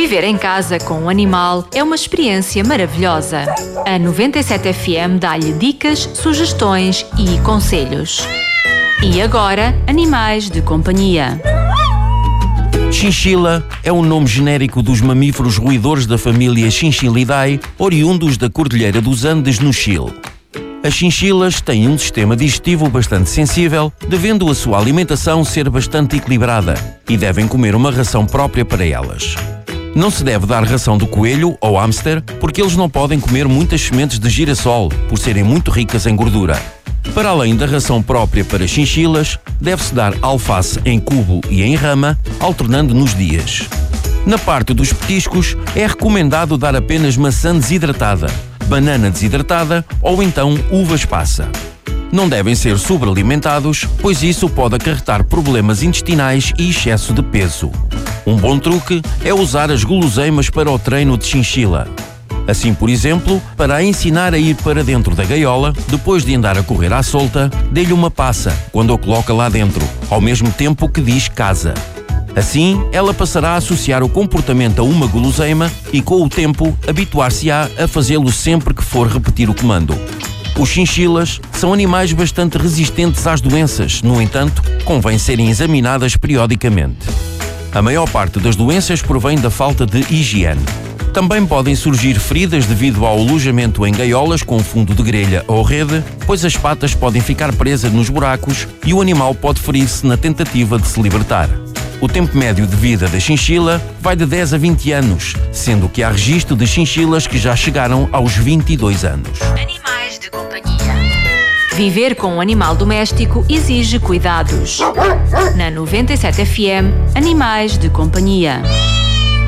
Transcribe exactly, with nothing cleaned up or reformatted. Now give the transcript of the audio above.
Viver em casa com um animal é uma experiência maravilhosa. A noventa e sete F M dá-lhe dicas, sugestões e conselhos. E agora, animais de companhia. Chinchila é o nome genérico dos mamíferos roedores da família Chinchilidae, oriundos da Cordilheira dos Andes, no Chile. As chinchilas têm um sistema digestivo bastante sensível, devendo a sua alimentação ser bastante equilibrada, e devem comer uma ração própria para elas. Não se deve dar ração do coelho ou hámster, porque eles não podem comer muitas sementes de girassol, por serem muito ricas em gordura. Para além da ração própria para chinchilas, deve-se dar alface em cubo e em rama, alternando nos dias. Na parte dos petiscos, é recomendado dar apenas maçã desidratada, banana desidratada ou então uvas passa. Não devem ser sobrealimentados, pois isso pode acarretar problemas intestinais e excesso de peso. Um bom truque é usar as guloseimas para o treino de chinchila. Assim, por exemplo, para a ensinar a ir para dentro da gaiola, depois de andar a correr à solta, dê-lhe uma passa quando a coloca lá dentro, ao mesmo tempo que diz casa. Assim, ela passará a associar o comportamento a uma guloseima e, com o tempo, habituar-se-á a fazê-lo sempre que for repetir o comando. Os chinchilas são animais bastante resistentes às doenças, no entanto, convém serem examinadas periodicamente. A maior parte das doenças provém da falta de higiene. Também podem surgir feridas devido ao alojamento em gaiolas com fundo de grelha ou rede, pois as patas podem ficar presas nos buracos e o animal pode ferir-se na tentativa de se libertar. O tempo médio de vida da chinchila vai de dez a vinte anos, sendo que há registro de chinchilas que já chegaram aos vinte e dois anos. Animais de companhia. Viver com um animal doméstico exige cuidados. Na noventa e sete F M, Animais de companhia.